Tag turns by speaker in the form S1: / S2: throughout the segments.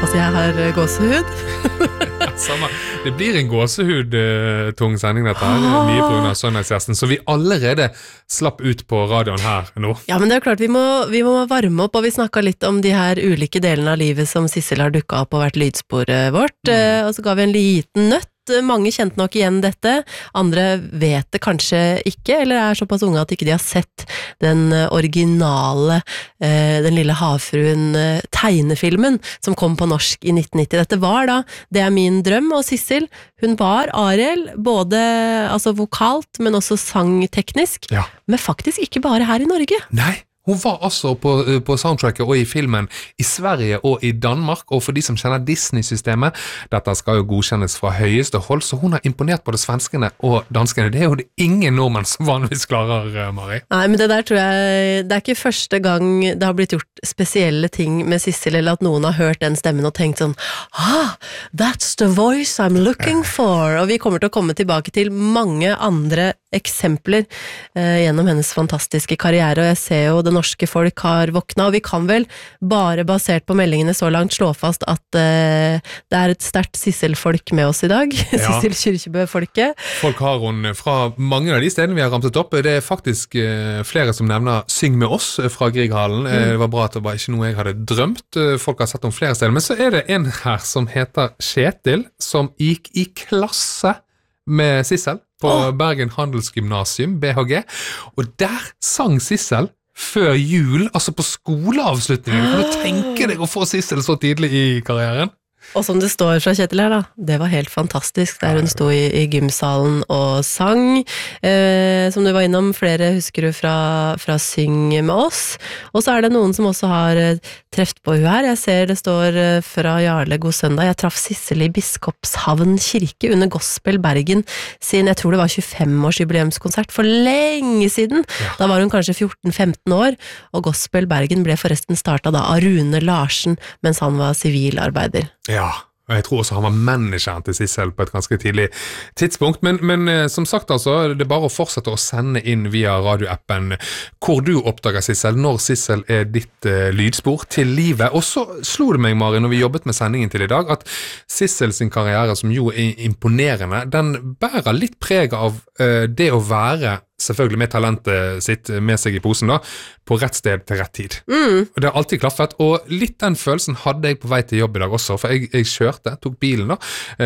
S1: Altså, jeg har gåsehud.
S2: Samme. Det blir en gåsehud-tung sending dette her, mye på grunn av søndagsgjesten, så vi allerede slapp ut på radioen her nå.
S1: Ja, men det er klart, vi må varme opp, og vi snakket litt om de her ulike delene av livet som Sissel har dukket opp og vært lydsporet vårt, og så ga vi en liten nøtt. Mange kjente nok igjen dette, andre vet det kanskje ikke, eller er såpass unge at ikke de har sett den originale, den lille havfruen tegnefilmen som kom på norsk i 1990. Dette var da Det er min drøm, og Sissel, hun var Ariel, både altså vokalt, men også sangteknisk, men faktisk ikke bare her i Norge.
S2: Nei. Hun var altså på soundtracket og i filmen i Sverige og i Danmark, og for de som kjenner Disney-systemet, dette skal jo godkjennes fra høyeste hold, så hun har imponert både svenskene og danskene. Det er jo ingen nordmenn som vanligvis klarer, Mari.
S1: Nei, men det der tror jeg, det er ikke første gang det har blitt gjort spesielle ting med Sissel, eller at noen har hørt den stemmen og tenkt sånn, that's the voice I'm looking for, og vi kommer til å komme tilbake til mange andre eksempler gjennom hennes fantastiske karriere, og jeg ser jo det norske folk har våkna, og vi kan vel bare basert på meldingene så langt slå fast at det er et sterkt Sissel-folk med oss i dag. Sissel Kyrkjebø-folket.
S2: Folk har hun fra mange av de stedene vi har ramset opp. Det er faktisk flere som nevner Syng med oss fra Grieghallen. Det var bra at det var ikke noe jeg hadde drømt. Folk har sett om flere steder, men så er det en her som heter Kjetil, som gikk i klasse med Sissel på Bergen Handelsgymnasium, BHG, og der sang Sissel før jul, altså på skoleavslutningen. Kan du tenke deg å få Sissel så tidlig i karrieren?
S1: Og som det står fra Kjetil her da, det var helt fantastisk, der hun sto i gymsalen og sang, som du var innom, flere husker du fra Syng med oss, og så er det noen som også har treft på hun her. Jeg ser det står fra Jarle God søndag, jeg traff Sissel i Biskopshavn kirke under Gospel Bergen sin, jeg tror det var 25-års jubileumskonsert for lenge siden, da var hun kanskje 14-15 år, og Gospel Bergen ble forresten startet da av Rune Larsen, mens han var sivilarbeider.
S2: Ja, og jeg tror også han var manageren til Sissel på et ganske tidlig tidspunkt, men som sagt altså, det er bare å fortsette å sende inn via radioappen hvor du oppdager Sissel, når Sissel er ditt lydspor til livet. Og så slo det meg, Mari, når vi jobbet med sendingen til i dag, at Sissel sin karriere, som jo er imponerende, den bærer litt preg av det å være selvfølgelig med talentet sitt med seg i posen da, på rett sted til rett tid. Og det har alltid klaffet, og litt den følelsen hadde jeg på vei til jobb i dag også, for jeg kjørte, tok bilen da,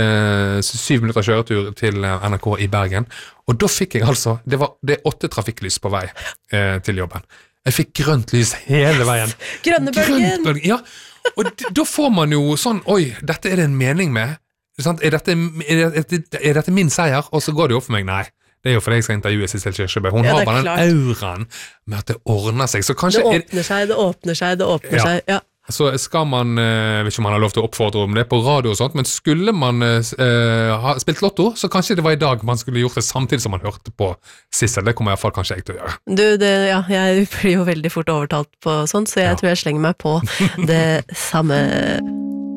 S2: 7 minutter kjøretur til NRK i Bergen, og da fikk jeg altså, det er 8 trafikklys på vei til jobben. Jeg fikk grønt lys hele veien.
S1: Grønnebølgen!
S2: Ja, og da får man jo sånn, oi, dette er det en mening med, er dette min seier? Og så går det jo for meg, nei. Det er jo fordi jeg skal intervjue Sissel Kyrkjebø. Hun har bare den auraen med at det ordner seg. Så kanskje
S1: det åpner seg. Ja.
S2: Så skal man, jeg vet ikke om man har lov til å oppfordre om det på radio og sånt, men skulle man ha spilt lotto, så kanskje det var i dag man skulle gjort det samtidig som man hørte på Sissel. Det kommer i hvert fall kanskje jeg til å gjøre.
S1: Jeg blir jo veldig fort overtalt på sånt, så jeg tror jeg slenger meg på det samme.